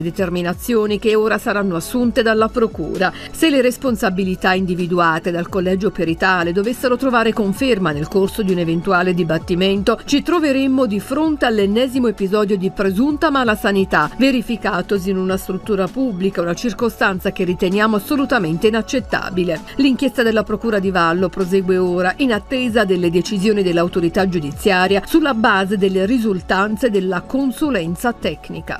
Determinazioni che ora saranno assunte dalla Procura. Se le responsabilità individuate dal collegio peritale dovessero trovare conferma nel corso di un eventuale dibattimento, ci troveremmo di fronte all'ennesimo episodio di presunta malasanità verificatosi in una struttura pubblica, una circostanza che riteniamo assolutamente inaccettabile. L'inchiesta della Procura di Vallo prosegue ora in attesa delle decisioni dell'autorità giudiziaria sulla base delle risultanze della consulenza tecnica.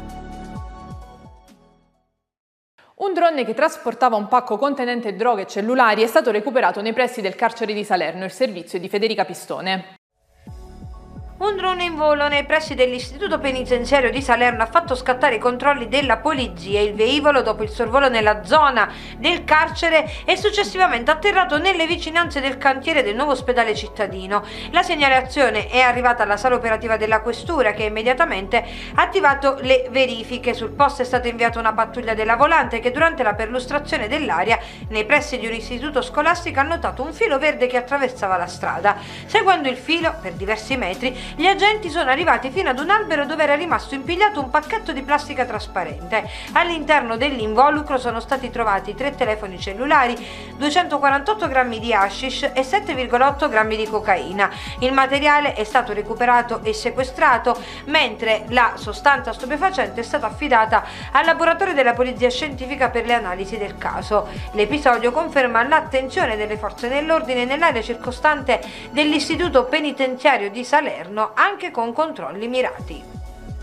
Un drone che trasportava un pacco contenente droghe e cellulari è stato recuperato nei pressi del carcere di Salerno, il servizio di Federica Pistone. Un drone in volo nei pressi dell'istituto penitenziario di Salerno ha fatto scattare i controlli della polizia. Il velivolo, dopo il sorvolo nella zona del carcere, è successivamente atterrato nelle vicinanze del cantiere del nuovo ospedale cittadino. La segnalazione è arrivata alla sala operativa della questura, che ha immediatamente attivato le verifiche. Sul posto è stata inviata una pattuglia della volante che durante la perlustrazione dell'area nei pressi di un istituto scolastico ha notato un filo verde che attraversava la strada. Seguendo il filo per diversi metri, gli agenti sono arrivati fino ad un albero dove era rimasto impigliato un pacchetto di plastica trasparente. All'interno dell'involucro sono stati trovati 3 telefoni cellulari, 248 grammi di hashish e 7,8 grammi di cocaina. Il materiale è stato recuperato e sequestrato, mentre la sostanza stupefacente è stata affidata al laboratorio della polizia scientifica per le analisi del caso. L'episodio conferma l'attenzione delle forze dell'ordine nell'area circostante dell'istituto penitenziario di Salerno, anche con controlli mirati.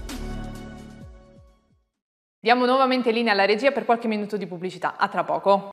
Diamo nuovamente linea alla regia per qualche minuto di pubblicità. A tra poco.